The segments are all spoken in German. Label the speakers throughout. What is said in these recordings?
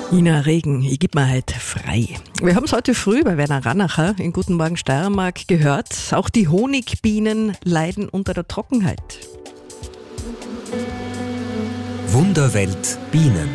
Speaker 1: Ina Regen, ich gebe mir heute frei. Wir haben es heute früh bei Werner Rannacher in Guten Morgen Steiermark gehört. Auch die Honigbienen leiden unter der Trockenheit.
Speaker 2: Wunderwelt Bienen.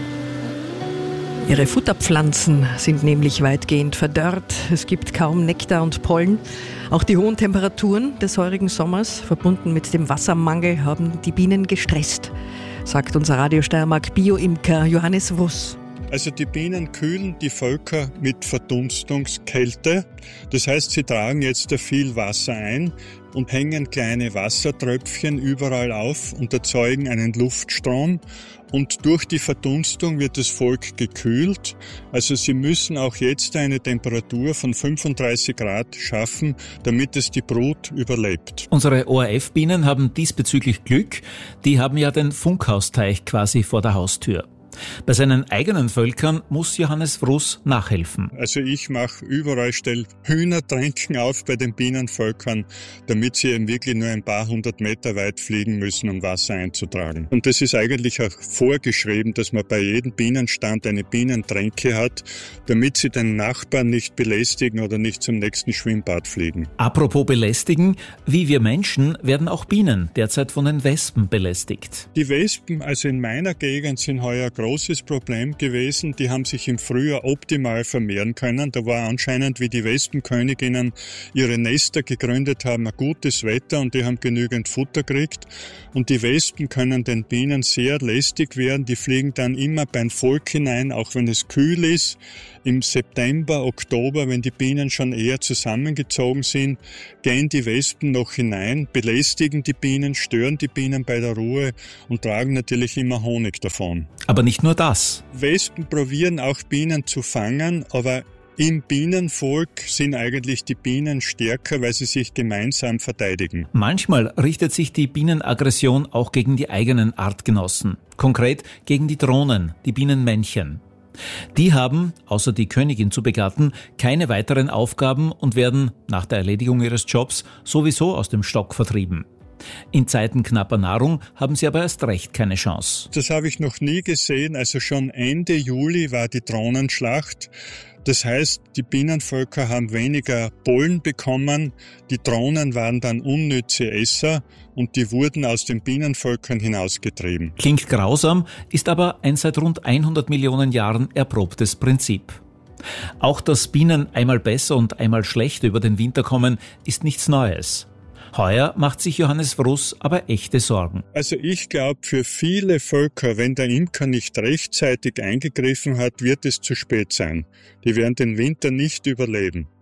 Speaker 1: Ihre Futterpflanzen sind nämlich weitgehend verdorrt. Es gibt kaum Nektar und Pollen. Auch die hohen Temperaturen des heurigen Sommers, verbunden mit dem Wassermangel, haben die Bienen gestresst, sagt unser Radio Steiermark Bio-Imker Johannes Wruss.
Speaker 3: Also die Bienen kühlen die Völker mit Verdunstungskälte. Das heißt, sie tragen jetzt viel Wasser ein und hängen kleine Wassertröpfchen überall auf und erzeugen einen Luftstrom. Und durch die Verdunstung wird das Volk gekühlt. Also sie müssen auch jetzt eine Temperatur von 35 Grad schaffen, damit es die Brut überlebt.
Speaker 4: Unsere ORF-Bienen haben diesbezüglich Glück. Die haben ja den Funkhausteich quasi vor der Haustür. Bei seinen eigenen Völkern muss Johannes Wruss nachhelfen.
Speaker 3: Also ich mache überall, stelle Hühnertränken auf bei den Bienenvölkern, damit sie eben wirklich nur ein paar hundert Meter weit fliegen müssen, um Wasser einzutragen. Und das ist eigentlich auch vorgeschrieben, dass man bei jedem Bienenstand eine Bienentränke hat, damit sie den Nachbarn nicht belästigen oder nicht zum nächsten Schwimmbad fliegen.
Speaker 4: Apropos belästigen, wie wir Menschen werden auch Bienen derzeit von den Wespen belästigt.
Speaker 3: Die Wespen, also in meiner Gegend, sind heuer großes Problem gewesen. Die haben sich im Frühjahr optimal vermehren können. Da war anscheinend, wie die Wespenköniginnen ihre Nester gegründet haben, ein gutes Wetter und die haben genügend Futter gekriegt. Und die Wespen können den Bienen sehr lästig werden. Die fliegen dann immer beim Volk hinein, auch wenn es kühl ist. Im September, Oktober, wenn die Bienen schon eher zusammengezogen sind, gehen die Wespen noch hinein, belästigen die Bienen, stören die Bienen bei der Ruhe und tragen natürlich immer Honig davon.
Speaker 4: Aber nicht nur das.
Speaker 3: Wespen probieren auch Bienen zu fangen, aber im Bienenvolk sind eigentlich die Bienen stärker, weil sie sich gemeinsam verteidigen.
Speaker 4: Manchmal richtet sich die Bienenaggression auch gegen die eigenen Artgenossen. Konkret gegen die Drohnen, die Bienenmännchen. Die haben, außer die Königin zu begatten, keine weiteren Aufgaben und werden nach der Erledigung ihres Jobs sowieso aus dem Stock vertrieben. In Zeiten knapper Nahrung haben sie aber erst recht keine Chance.
Speaker 3: Das habe ich noch nie gesehen. Also schon Ende Juli war die Drohnenschlacht. Das heißt, die Bienenvölker haben weniger Pollen bekommen, die Drohnen waren dann unnütze Esser und die wurden aus den Bienenvölkern hinausgetrieben.
Speaker 4: Klingt grausam, ist aber ein seit rund 100 Millionen Jahren erprobtes Prinzip. Auch dass Bienen einmal besser und einmal schlechter über den Winter kommen, ist nichts Neues. Heuer macht sich Johannes Wruss aber echte Sorgen.
Speaker 3: Also ich glaube, für viele Völker, wenn der Imker nicht rechtzeitig eingegriffen hat, wird es zu spät sein. Die werden den Winter nicht überleben.